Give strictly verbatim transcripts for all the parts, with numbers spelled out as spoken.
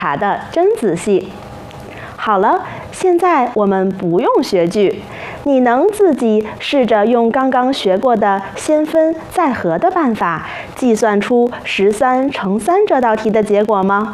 查的真仔细。好了，现在我们不用学句，你能自己试着用刚刚学过的先分再合的办法，计算出十三乘三这道题的结果吗？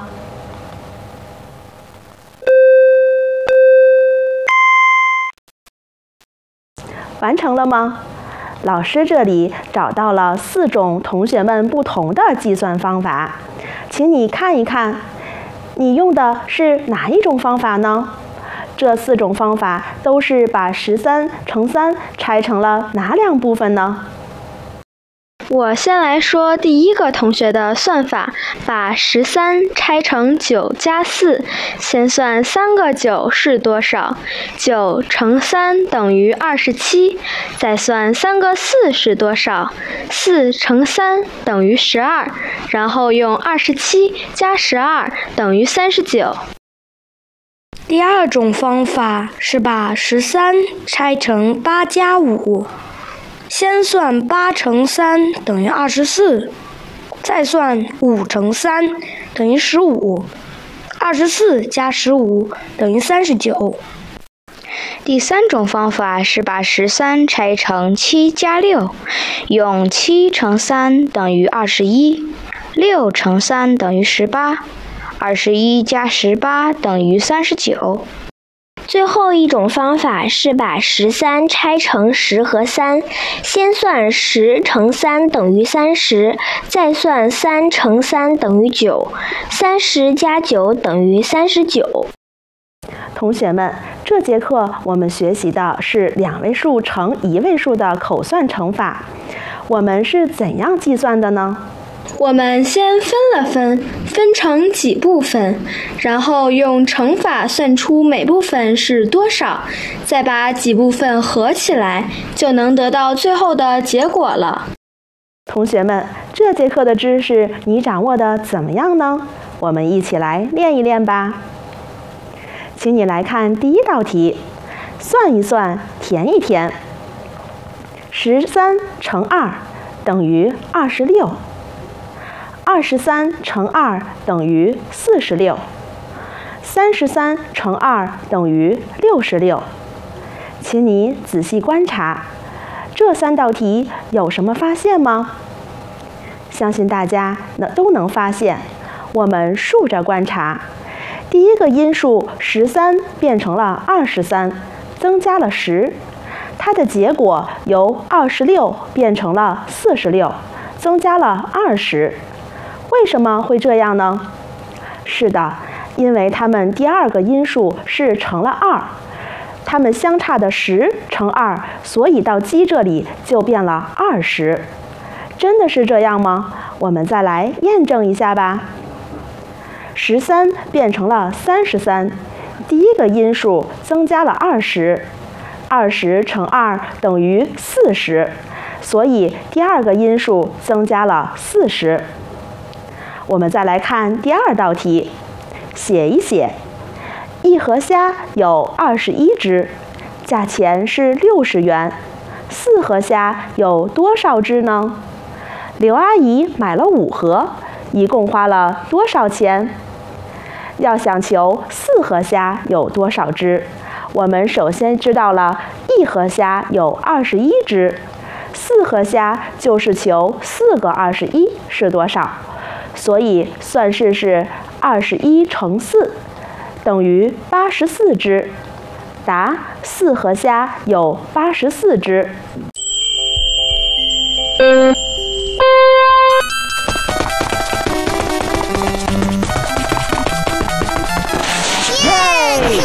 完成了吗？老师这里找到了四种同学们不同的计算方法，请你看一看，你用的是哪一种方法呢？这四种方法都是把十三乘三拆成了哪两部分呢？ 我先来说第一个同学的算法，把十三拆成九加四，先算三个九是多少，九乘三等于二十七，再算三个四是多少，四乘三等于十二，然后用二十七加十二等于三十九。 第二种方法是把十三拆成八加五，先算八乘三等于二十四，再算五乘三等于十五，二十四加十五等于三十九。 第三种方法是把十三拆成七加六，用七乘三等于二十一，六乘三等于十八，二十一加十八等于三十九。 最后一种方法是把十三拆成十和三，先算十乘三等于三十，再算三乘三等于九，三十加九等于三十九。 同学们，这节课我们学习的是两位数乘一位数的口算乘法，我们是怎样计算的呢？ 我们先分了分，分成几部分，然后用乘法算出每部分是多少，再把几部分合起来，就能得到最后的结果了。 同学们，这节课的知识你掌握的怎么样呢？我们一起来练一练吧。请你来看第一道题，算一算，填一填。十三乘二等于二十六。二十三乘二等于四十六，三十三乘二等于六十六。请你仔细观察，这三道题有什么发现吗？相信大家都能发现。我们竖着观察，第一个因数十三变成了二十三，增加了十，它的结果由二十六变成了四十六，增加了二十。为什么会这样呢？是的，因为它们第二个因数是乘了二，它们相差的十乘二，所以到鸡这里就变了二十。真的是这样吗？我们再来验证一下吧。十三变成了三十三，第一个因数增加了二十，二十乘二等于四十，所以第二个因数增加了四十。我们再来看第二道题，写一写，一盒虾有二十一只，价钱是六十元，四盒虾有多少只呢？刘阿姨买了五盒，一共花了多少钱？要想求四盒虾有多少只，我们首先知道了一盒虾有二十一只，四盒虾就是求四个二十一是多少。所以算式是二十一乘四等于八十四只，答：四盒虾有八十四只。